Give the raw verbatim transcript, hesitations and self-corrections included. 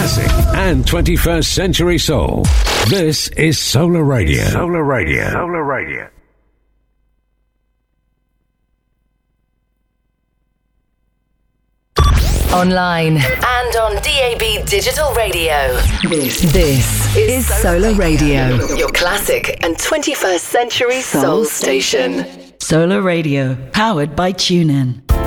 classic and twenty-first century soul. This is Solar Radio. Solar Radio. Solar Radio. Online and on D A B Digital Radio. This, this is Solar Radio, your classic and twenty-first century soul station. Solar Radio, powered by TuneIn.